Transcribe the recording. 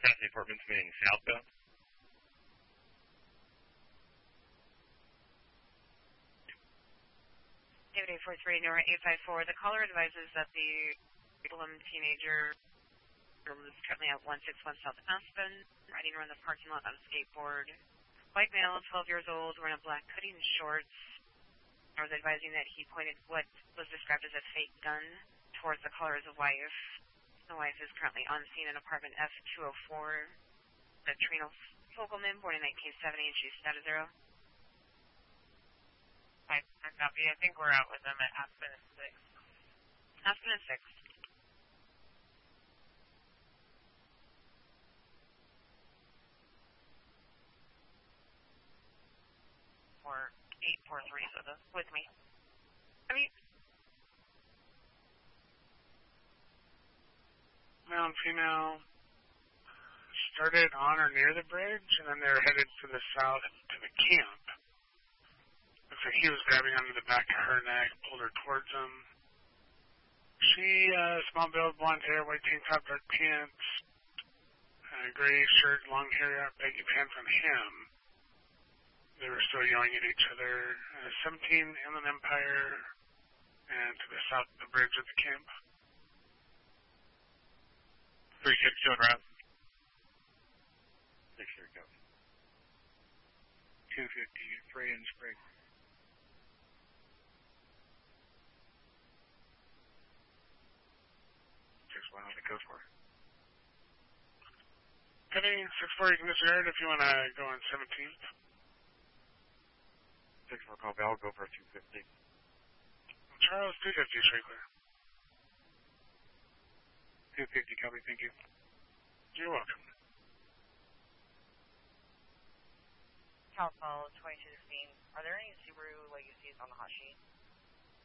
past the apartments meaning southbound? David 843, Nora 854. The caller advises that the Fulham teenager is currently at 161 South Aspen, riding around the parking lot on a skateboard. White male, 12 years old, wearing a black hoodie and shorts. I was advising that he pointed what was described as a fake gun towards the caller's wife. The wife is currently on scene in apartment F204. The Trina Fogelman, born in 1970, and she's status 0. I copy. I think we're out with them at Aspen and 6. Aspen and 6. Or 843 with me. I mean, male and female started on or near the bridge, and then they're headed to the south to the camp. Looks like he was grabbing onto the back of her neck, pulled her towards him. She, small build, blonde hair, white tank top, dark pants, gray shirt, long hair, baggy pants on him. They were still yelling at each other. 17 Inland Empire, and to the south of the bridge of the camp. 362 on route. 6 here, go. 250, Frey and Sprague. Why don't they go for it? Heading 6-4, you can disregard if you want to go on 17th. 6-4 copy, I'll go for 250. Charles, 250, straight clear. 250, copy, thank you. You're welcome. Cal 2216, are there any Subaru Legacies on the hot sheet?